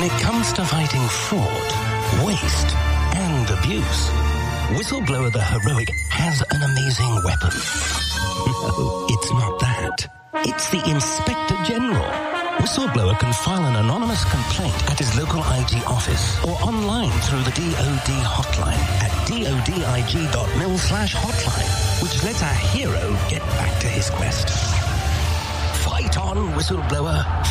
When it comes to fighting fraud, waste, and abuse, Whistleblower the Heroic has an amazing weapon. No, it's not that. It's the Inspector General. Whistleblower can file an anonymous complaint at his local IG office or online through the DoD hotline at dodig.mil/hotline, which lets our hero get back to his quest. Fight on, Whistleblower.